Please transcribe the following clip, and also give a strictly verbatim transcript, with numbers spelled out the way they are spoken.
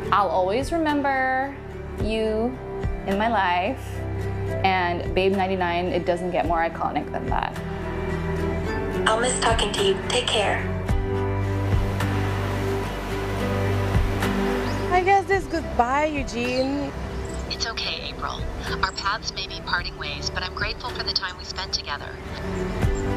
I'll always remember you in my life, and Babe ninety-nine, it doesn't get more iconic than that. I'll miss talking to you. Take care. I guess this goodbye, Eugene. It's okay, April. Our paths may be parting ways, but I'm grateful for the time we spent together.